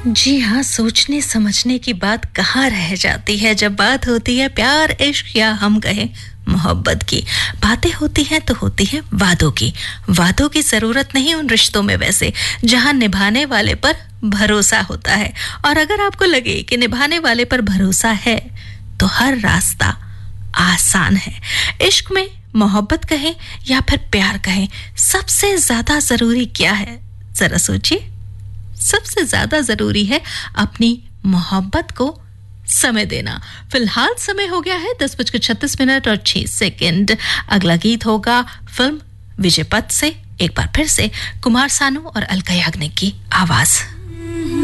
जी हाँ, सोचने समझने की बात कहाँ रह जाती है जब बात होती है प्यार, इश्क या हम कहें मोहब्बत की। बातें होती हैं तो होती हैं वादों की। वादों की जरूरत नहीं उन रिश्तों में वैसे जहां निभाने वाले पर भरोसा होता है। और अगर आपको लगे कि निभाने वाले पर भरोसा है तो हर रास्ता आसान है। इश्क में मोहब्बत कहें या फिर प्यार कहें, सबसे ज्यादा जरूरी क्या है? जरा सोचिए। सबसे ज्यादा जरूरी है अपनी मोहब्बत को समय देना। फिलहाल समय हो गया है 10:36 और 6 सेकंड। अगला गीत होगा फिल्म विजय पथ से, एक बार फिर से कुमार सानू और अलका याग्निक की आवाज।